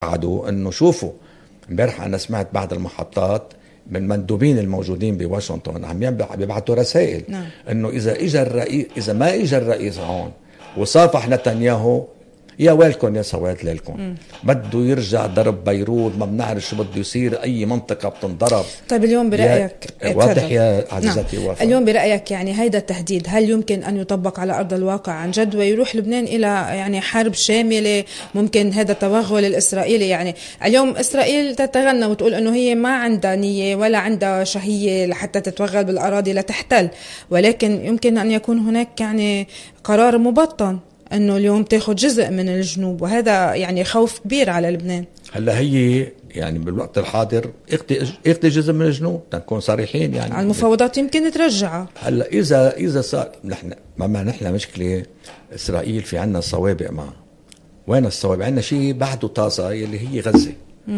قعدوا انه شوفوا. امبارح انا سمعت بعض المحطات من المندوبين الموجودين بواشنطن عم بيبعتوا رسائل انه اذا ما اجى الرئيس هون وصافح نتنياهو، يا ويلكم يا سواد ليلكم، بده يرجع ضرب بيروت، ما بنعرف شو بده يصير، اي منطقه بتنضرب. طيب اليوم برأيك واضح يا عزيزتي وفاء، اليوم برأيك يعني هيدا التهديد هل يمكن أن يطبق على أرض الواقع عن جد ويروح لبنان إلى يعني حرب شاملة؟ ممكن هذا التوغل الإسرائيلي، يعني اليوم إسرائيل تتغنى وتقول أنه هي ما عندها نية ولا عندها شهية لحتى تتوغل بالأراضي لتحتل، ولكن يمكن أن يكون هناك يعني قرار مبطن أنه اليوم تاخد جزء من الجنوب، وهذا يعني خوف كبير على لبنان. هلا هي يعني بالوقت الحاضر اخذ جزء من الجنوب، نكون صريحين يعني على المفاوضات يمكن ترجعها. هلا اذا صار نحن مشكله اسرائيل في عنا سوابق معها. وين السوابق؟ عنا شيء بعده طازه يلي هي غزه.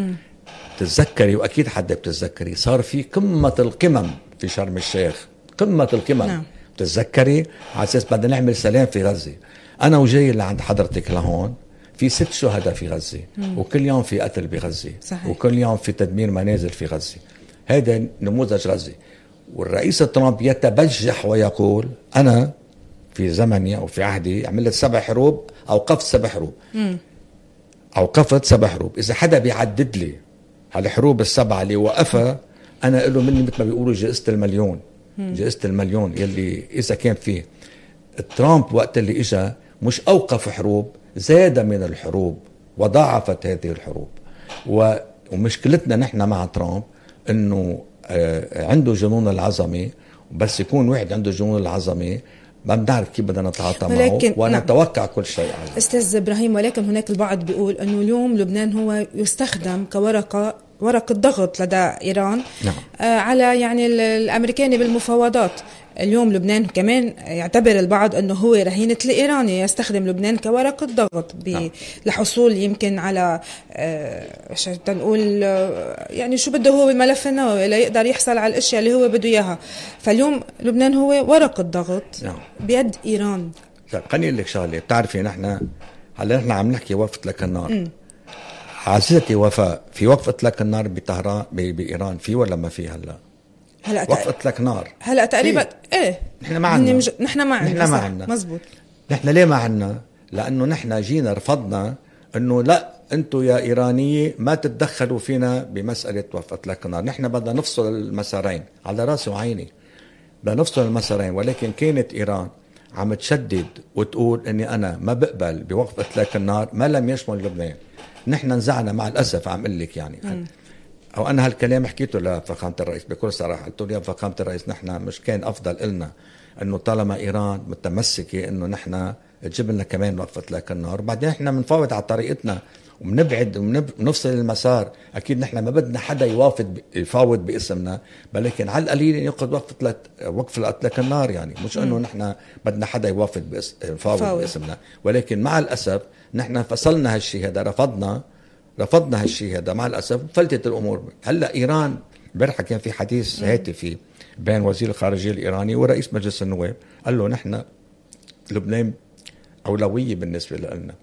تتذكري واكيد حدا بتتذكري صار في قمه القمم في شرم الشيخ، قمه القمم. نعم. بتتذكري على اساس بدنا نعمل سلام في غزه. انا وجاي اللي عند حضرتك لهون في 6 شهداء في غزة، وكل يوم في قتل بغزة، صحيح. وكل يوم في تدمير منازل في غزة. هذا نموذج غزة. والرئيس ترامب يتبجح ويقول أنا في زمني أو في عهدي عملت 7 حروب، أوقفت 7 حروب، أوقفت 7 حروب. إذا حدا بيعدد لي هالحروب ال7 اللي وقفها، أنا أقول له مني مثل ما بيقولوا جائزة المليون، جائزة المليون يلي إذا كان فيه. ترامب وقت اللي إجا مش أوقف حروب، زاد من الحروب وضاعفت هذه الحروب. ومشكلتنا نحن مع ترامب أنه عنده جنون العظمة، بس يكون واحد عنده جنون العظمة ما بنعرف كيف بدنا نتعاطى معه ونتوقع كل شيء. أستاذ إبراهيم، ولكن هناك البعض بيقول أنه اليوم لبنان هو يستخدم كورقة ضغط لدى إيران. نعم. على يعني الأمريكاني بالمفاوضات. اليوم لبنان كمان يعتبر البعض أنه هو رهينة الإيراني، يستخدم لبنان كورقة ضغط لحصول يمكن على تنقول يعني شو بده هو بالملف النووي، لا يقدر يحصل على الأشياء اللي هو بده إياها. فاليوم لبنان هو ورقة ضغط بيد إيران. خليني أقول لك شغلة، بتعرفي نحن هلا نحن عم نحكي وقفة لك النار. عزيزتي وفاء، في وقفة لك النار بطهران بإيران في ولا ما في؟ هلا وقفت لك نار هلا تقريبا ايه نحن معنا نحن معنا مزبوط. نحن ليه معنا؟ لانه نحن جينا رفضنا انه لا انتم يا ايرانيه ما تتدخلوا فينا بمساله وقفت لك النار. نحن بدنا نفصل المسارين، على راسي وعيني بدنا نفصل المسارين، ولكن كانت ايران عم تشدد وتقول اني انا ما بقبل بوقفه لك النار ما لم يشمل لبنان. نحن نزعنا مع الاسف، عم اقول لك يعني أو أنا هالكلام حكيته لفخامة الرئيس بكل صراحة، قلت له يا فخامة الرئيس نحن مش كان أفضل إلنا أنه طالما إيران متمسكة أنه نحن تجيب لنا كمان وقفة لك النار، وبعدين نحن بنفاوض على طريقتنا وبنبعد ونفصل المسار. أكيد نحن ما بدنا حدا يفاوض باسمنا، ولكن على القليل يأخذ وقفة لك النار. يعني مش أنه نحن بدنا حدا يفاوض باسمنا، ولكن مع الأسف نحن فصلنا هالشيء هذا، رفضنا هالشيء هذا مع الأسف، فلتت الأمور. هلأ إيران امبارح كان في حديث هاتفي بين وزير الخارجية الإيراني ورئيس مجلس النواب، قال له نحن لبنان أولوية بالنسبة لنا،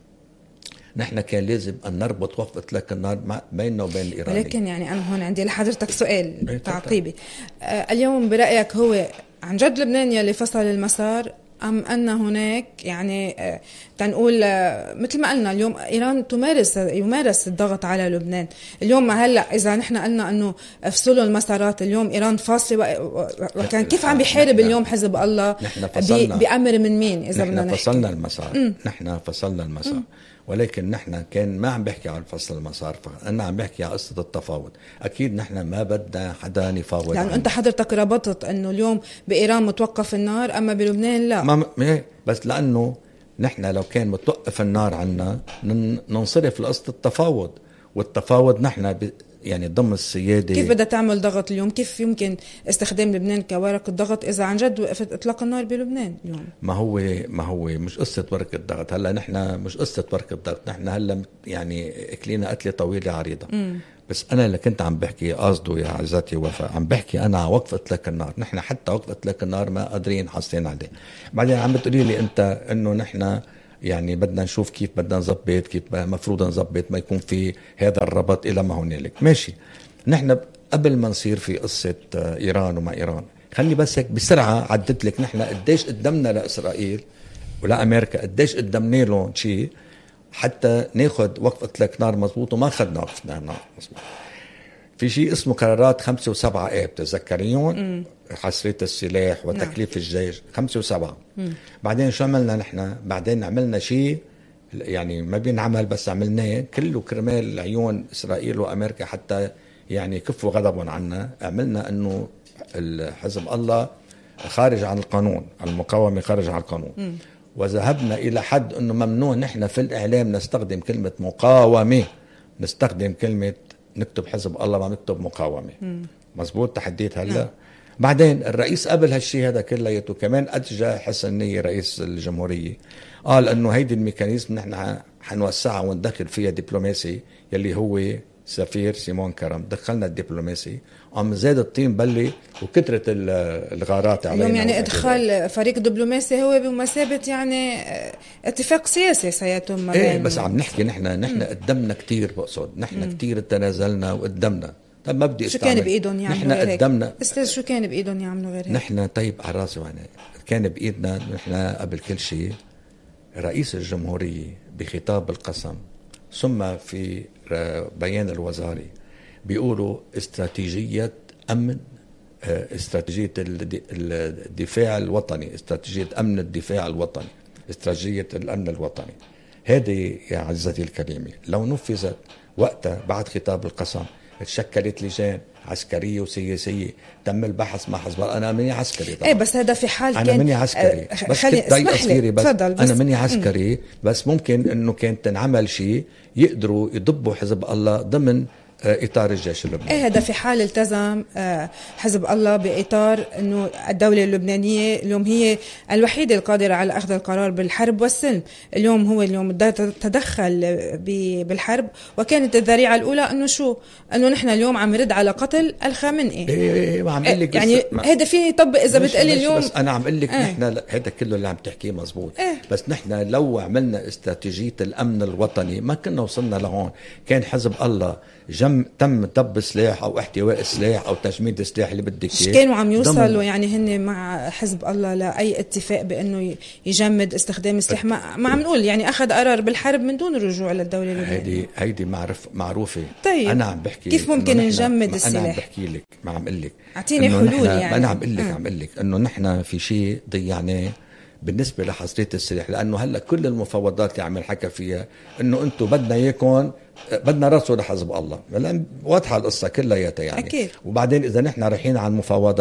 نحن كان لازم أن نربط وقفة لك النار بيننا وبين الإيراني. ولكن يعني أنا هون عندي لحضرتك سؤال تعقيبي. اليوم برأيك هو عن جد لبنان يلي فصل المسار، أم أن هناك يعني تنقول مثل ما قلنا اليوم إيران يمارس الضغط على لبنان؟ اليوم هلأ إذا نحن قلنا أنه افصلوا المسارات، اليوم إيران فاصلة وكان كيف عم بيحارب اليوم حزب الله بأمر من مين؟ إذا نحن فصلنا المسار، نحن فصلنا المسار، ولكن نحن كان ما عم بحكي عن فصل المسار، أنا عم بحكي عن قصة التفاوض. أكيد نحن ما بدنا حدا يفاوض، يعني أنت حضرتك ربطت أنه اليوم بإيران متوقف النار أما بلبنان لا. بس لأنه نحن لو كان متوقف النار عنا ننصرف لقصة التفاوض، والتفاوض نحن يعني ضمن السيادة. كيف بدها تعمل ضغط اليوم؟ كيف يمكن استخدام لبنان كورقة ضغط إذا عن جد وقفت إطلاق النار بلبنان اليوم؟ ما هو مش قصة ورقة ضغط. هلا نحن مش قصة ورقة ضغط، نحن هلا يعني اكلينا قتلة طويلة عريضة. بس أنا اللي كنت عم بحكي قصده يا عزتي وفاء، عم بحكي أنا وقفة لك النار. نحن حتى وقفة لك النار ما قادرين حاصلين عليه. بعدين عم بتقولي لي أنت إنه نحن يعني بدنا نشوف كيف بدنا نظبط، كيف مفروض نظبط ما يكون في هذا الربط إلى ما هنالك. ماشي. نحن قبل ما نصير في قصة إيران وما إيران، خلي بس هيك بسرعة عدت لك نحن قديش قدمنا لإسرائيل ولا أمريكا، قديش قدمنا لهم شيء حتى ناخد وقف إطلاق نار مضبوط، وما أخذنا وقف نار مضبوط. في شيء اسمه قرارات 5 و7 آب، تذكريون؟ حصرية السلاح وتكليف الجيش 5 و7. بعدين شو عملنا نحن؟ بعدين عملنا شيء يعني ما بينعمل بس عملناه كله كرمال عيون إسرائيل وأمريكا حتى يعني كفوا غضبهم عنا. عملنا أنه حزب الله خارج عن القانون، المقاومة خارج عن القانون. وذهبنا إلى حد أنه ممنوع نحن في الإعلام نستخدم كلمة مقاومة، نستخدم كلمة نكتب حزب الله ما نكتب مقاومة. مزبوط تحديت هلا. بعدين الرئيس قبل هالشي هذا كلياته كمان أتجا حسن نية رئيس الجمهورية قال أنه هيدي الميكانيزم نحن حنوسعها وندخل فيها دبلوماسي يلي هو سفير سيمون كرم. دخلنا الدبلوماسي، قام زاد الطين بلي وكثرت الغارات علينا. اليوم يعني ادخال فريق دبلوماسي هو بمثابة يعني اتفاق سياسي سيتم. ايه بس عم نحكي نحن قدمنا كتير، بقصد نحن كتير تنازلنا وقدمنا. طيب ما بدي شو كان بايدهم يعملوا نحن غير قدمنا استاذ؟ شو كان بايدهم يعملوا غير هيك؟ نحن طيب على راسي وانا كان بايدنا نحن قبل كل شيء رئيس الجمهورية بخطاب القسم ثم في بيان الوزاري بيقولوا استراتيجية أمن، استراتيجية الدفاع الوطني، استراتيجية أمن الدفاع الوطني، استراتيجية الأمن الوطني. هذه يا عزتي الكريمة لو نفذت وقتها بعد خطاب القسم تشكلت لجان عسكرية وسياسية تم البحث مع حزب الله. أنا مني عسكري طبعا. ايه بس هذا في حال أنا مني عسكري بس اسمح لي بس تفضل. أنا مني عسكري بس ممكن إنه كانت تنعمل شيء يقدروا يضبوا حزب الله ضمن إطار الجيش اللبناني. ايه هذا في حال التزم حزب الله بإطار انه الدولة اللبنانية اليوم هي الوحيدة القادرة على اخذ القرار بالحرب والسلم. اليوم هو اليوم تدخل بالحرب، وكانت الذريعة الاولى انه نحن اليوم عم نرد على قتل الخامنئي. ايه ما عم اقول لك يعني هذا فيه يطبق اذا بتقلي اليوم. بس انا عم اقول لك نحن هذا كله اللي عم تحكيه مزبوط. بس نحن لو عملنا استراتيجية الامن الوطني ما كنا وصلنا لهون. كان حزب الله تم طب سلاح او احتواء السلاح او تجميد السلاح اللي بدك اياه. كانوا عم يوصلوا يعني هن مع حزب الله لاي اتفاق بانه يجمد استخدام السلاح؟ ما عم نقول يعني اخذ قرار بالحرب من دون الرجوع للدوله اللبنانيه. هيدي معروفه. طيب انا عم بحكي كيف ممكن نجمد السلاح؟ انا عم بحكي لك، ما عم اقول لك اعطيني حلول يعني. انا عم اقول لك انه نحن في شيء ضيعناه بالنسبه لحصريه السلاح، لانه هلا كل المفاوضات اللي عم نحكى فيها انه انتم بدنا اياكم بدنا راسه لحزب الله. واضحه القصه كلها يعني. أكيد. وبعدين اذا نحن رايحين على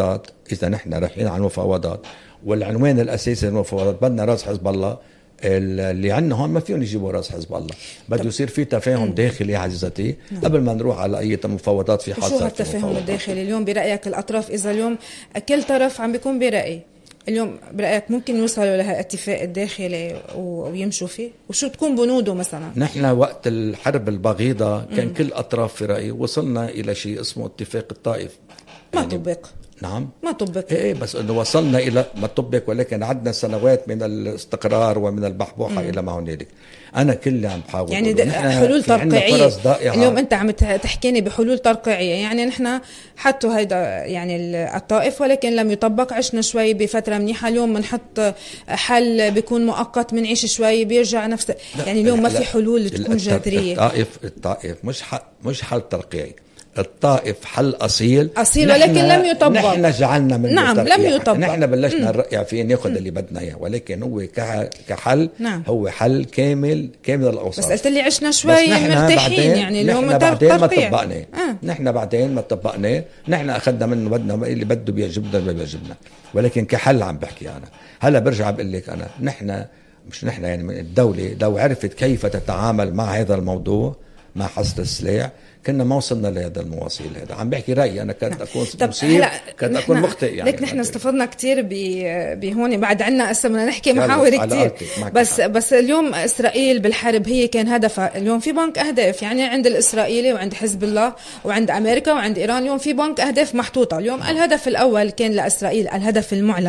المفاوضات والعنوان الاساسي للمفاوضات بدنا راس حزب الله، اللي عندنا هون ما فيهم يجيبوا راس حزب الله. بده يصير في تفاهم داخلي عزتي قبل ما نروح على اي مفاوضات. في حال شو هالتفاهم الداخلي اليوم برايك الاطراف؟ اذا اليوم كل طرف عم بيكون براي، اليوم برأيك ممكن يوصلوا لهالاتفاق الداخلي ويمشوا فيه؟ وشو تكون بنوده مثلا؟ نحن وقت الحرب البغيضة كان كل أطراف في رأيي وصلنا إلى شيء اسمه اتفاق الطائف. ما طبق. نعم ما طبق. ايه بس انه وصلنا الى ما طبق، ولكن عدنا سنوات من الاستقرار ومن البحبوحه الى ما هنالك. انا كل اللي عم بحاول يعني حلول ترقيعيه. اليوم انت عم تحكيني بحلول ترقيعيه، يعني نحن حطوا هيدا يعني الطائف ولكن لم يطبق. عشنا شوي بفتره منيحه، اليوم بنحط حل بيكون مؤقت، بنعيش شوي بيرجع نفس. يعني اليوم ما في حلول تكون جذريه. الطائف مش حل ترقيعي. الطائف حل أصيل ولكن لم يطبق. نحن جعلنا منه نعم لم يطبق. نحن بلشنا نرقع فيه ناخذ اللي بدنا إياه، ولكن هو كحل. نعم. هو حل كامل الأوصاف. بس قلت لي عشنا شوي مرتاحين، يعني اليوم نحن بعدين ما طبقنا. نحن بعدين ما طبقنا. نحن أخذنا منه بدنا اللي بده بيعجبنا ما بيعجبنا، ولكن كحل عم بحكي أنا. هلا برجع بقول لك أنا نحن يعني من الدولة لو عرفت كيف تتعامل مع هذا الموضوع مع حصر السلاح كنا ما وصلنا لهذا المواصيل. هذا عم بحكي رأيي أنا. كنت أكون مصيب، كنت أكون مخطئ يعني. لك نحن استفدنا كتير بهون. بعد عنا هسه بدنا نحكي محاور كتير. بس اليوم إسرائيل بالحرب هي كان هدفها. اليوم في بنك أهداف يعني عند الإسرائيلي وعند حزب الله وعند أمريكا وعند إيران. اليوم في بنك أهداف محطوطة. اليوم الهدف الأول كان لإسرائيل، الهدف المعلن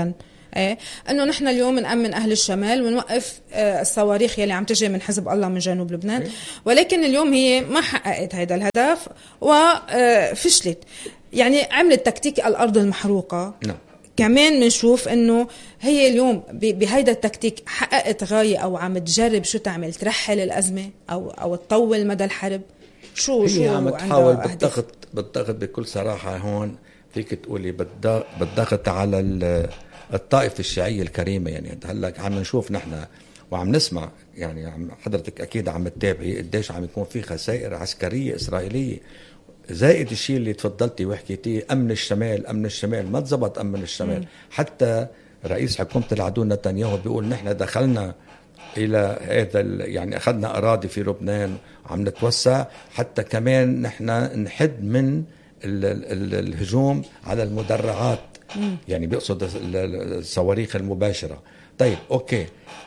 انه نحن اليوم نأمن اهل الشمال ونوقف الصواريخ يلي عم تجي من حزب الله من جنوب لبنان. ولكن اليوم هي ما حققت هذا الهدف وفشلت. يعني عملت تكتيك الارض المحروقه. كمان بنشوف انه هي اليوم بهيدا التكتيك حققت غاية او عم تجرب شو تعمل، ترحل الازمة او تطول مدى الحرب. هي عم تحاول بالضغط بكل صراحة. هون فيك تقولي بالضغط على الطائفة الشيعية الكريمة. يعني هلا عم نشوف نحن وعم نسمع، يعني حضرتك اكيد عم تتابعي قديش عم يكون في خسائر عسكرية اسرائيلية، زائد الشيء اللي تفضلتي وحكيتيه امن الشمال ما تزبط. امن الشمال حتى رئيس حكومة العدو نتنياهو بيقول نحن دخلنا الى هذا يعني اخذنا اراضي في لبنان وعم نتوسع، حتى كمان نحن نحد من الهجوم على المدرعات. يعني بيقصد الصواريخ المباشرة. طيب اوكي،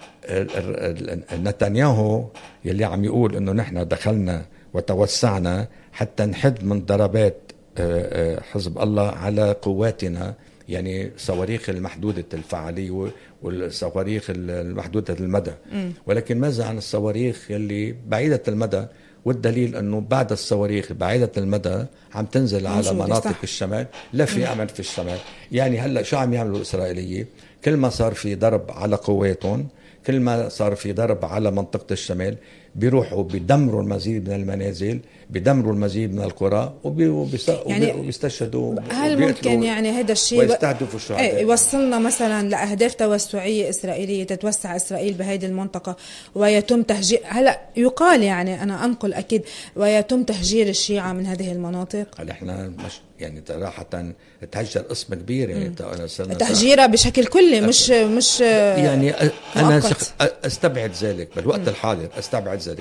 نتنياهو يلي عم يقول انه نحن دخلنا وتوسعنا حتى نحد من ضربات حزب الله على قواتنا، يعني صواريخ المحدودة الفعالية والصواريخ المحدودة المدى. ولكن ماذا عن الصواريخ يلي بعيدة المدى؟ والدليل أنه بعد الصواريخ بعيدة المدى عم تنزل على مناطق الشمال، لا في أمل في الشمال. يعني هلأ شو عم يعملوا الإسرائيلية؟ كل ما صار في ضرب على قواتهم، كل ما صار في ضرب على منطقة الشمال، بيروحوا بيدمروا المزيد من المنازل، بيدمروا المزيد من القرى وبيستشهدوا. هل ممكن يعني هذا الشيء ويستهدفوا الشهداء يوصلنا مثلا لأهداف توسعية إسرائيلية، تتوسع إسرائيل بهذه المنطقة ويتم تهجير؟ هلا يقال، يعني أنا أنقل أكيد، ويتم تهجير الشيعة من هذه المناطق. هل إحنا مش يعني صراحة تهجر قسم كبير، يعني تهجيرها بشكل كلي، مش يعني أنا أستبعد ذلك بالوقت الحاضر، أستبعد ذلك.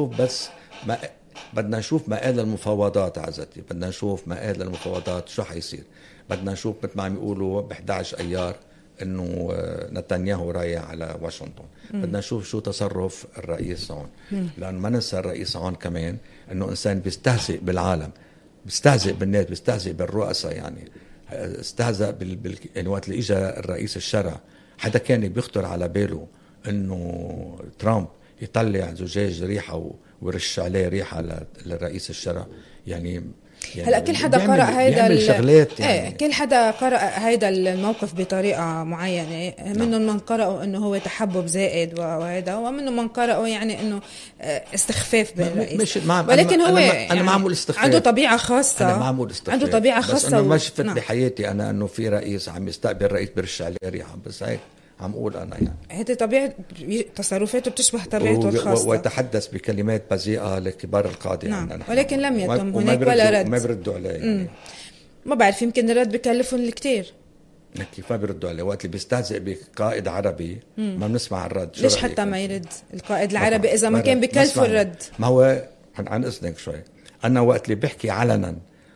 بدنا نشوف مآل المفاوضات عزتي، بدنا نشوف مآل المفاوضات شو حيصير. بدنا نشوف مثل ما عم يقولوا ب11 أيار إنه نتنياهو رايح على واشنطن. بدنا نشوف شو تصرف الرئيس هون، لأنه ما ننسى الرئيس هون كمان إنه إنسان بيستهزئ بالعالم، بيستهزئ بالناس، بيستهزئ بالرؤساء. يعني استهزأ يعني وقت اللي إجا الرئيس الشرع، حدا كان بيخطر على باله إنه ترامب يطلع زجاج ريحة ويرش عليه ريحة للرئيس الشرع؟ يعني هلا كل حدا قرأ هيدا شغلات يعني. كل حدا قرأ هيدا الموقف بطريقة معينة. منهم من قرأوا انه هو تحبب زائد وهذا، ومنهم من قرأوا يعني انه استخفاف بالرئيس. ولكن هو أنا معمول استخفاف، عنده طبيعة خاصة. أنا معمول استخفاف، عنده طبيعة خاصة. بس أنا ما شفت بحياتي أنا أنه في رئيس عم يستقبل رئيس برش عليه ريحة، بس هيك عم أقول أنا. يعني هذه طبيعة تصرفاته بتشبه طبيعته الخاصة، ويتحدث بكلمات بذيئة لكبار القادة. نعم. ولكن لم يتم هناك ولا رد، ما بيردوا عليه. يعني ما بعرف، يمكن الرد بكلفهم الكتير. كيف ما بيردوا عليه؟ وقت اللي بيستهزئ بقائد عربي ما بنسمع الرد. ليش حتى ما يرد القائد العربي إذا ما كان بكلفه الرد؟ ما هو عن إذنك شوي، أنا وقت اللي بحكي علنا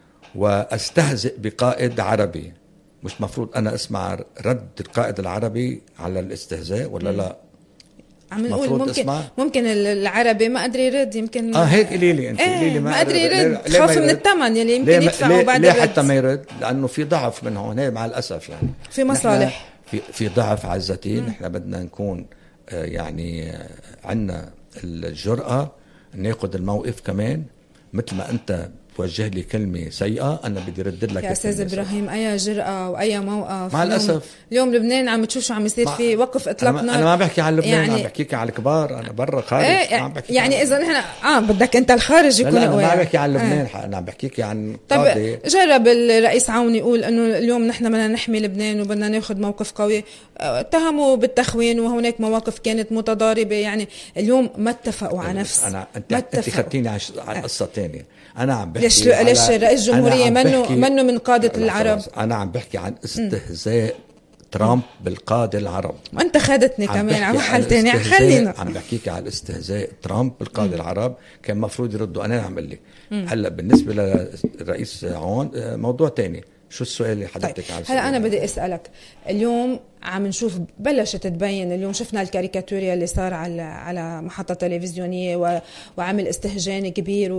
واستهزئ بقائد عربي، مش مفروض أنا أسمع رد القائد العربي على الاستهزاء ولا لا؟ عم نقول ممكن العربي ما قدر يرد. يمكن هيك قولي لي انت. قولي لي ما قدر يرد، خاف من الثمن يلي يمكن يدفعه بعد الرد. ليه حتى ما يرد؟ لأنه في ضعف من هون. هي مع الأسف يعني في مصالح، في ضعف عزتي. نحن بدنا نكون يعني عنا الجرأة ناخد الموقف كمان. مثل ما أنت توجه لي كلمة سيئة، أنا بدي ردد لك. يا أستاذ إبراهيم، أي جرأة وأي موقف؟ مع الأسف اليوم لبنان عم تشوف شو عم يصير فيه، وقف إطلاق نار. أنا ما بحكي عن لبنان، يعني عم بحكيك عن الكبار. أنا برا خارج. يعني إذا نحن بدك أنت الخارج يكون لا، أنا ما بحكي عن لبنان. أنا عم بحكيك عن طيب جرب الرئيس عون يقول إنه اليوم نحن بدنا نحمي لبنان وبدنا ناخد موقف قوي. اتهموا بالتخوين وهناك مواقف كانت متضاربة. يعني اليوم ما اتفقوا على نفس. أنت خدتيني على قصة تانية. أنا عم بحكي ليش رئيس الجمهورية منه من قادة العرب؟ أنا عم بحكي عن استهزاء ترامب بالقادة العرب. وأنت خدتني كمان على محل تاني. خلينا عم بحكيك على استهزاء ترامب بالقادة العرب. كان مفروض يردوا. أنا عم لك هلا بالنسبة للرئيس عون موضوع تاني. شو السؤال اللي حضرتك طيب. هلا أنا بدي أسألك، اليوم عم نشوف بلشت تبين، اليوم شفنا الكاريكاتوريا اللي صار على محطة تلفزيونية وعمل استهجان كبير